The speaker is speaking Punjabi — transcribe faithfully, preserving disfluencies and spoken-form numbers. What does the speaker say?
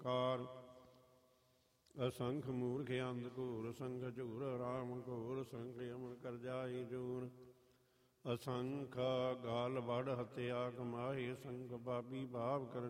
ਓੰਕਾਰ। ਅਸੰਖ ਮੂਰਖ ਅੰਧ ਘੂਰ ਸੰਖ ਝੂਰ ਰਾਮ ਘੂਰ ਸੰਖ ਯਮਨ ਕਰ ਜਾਈ ਜੂਰ। ਅਸੰਖ ਗਾਲ ਵੜ ਹਤਿਆ ਕਮਾਈ ਸੰਖ ਪਾਪੀ ਭਾਵ ਕਰ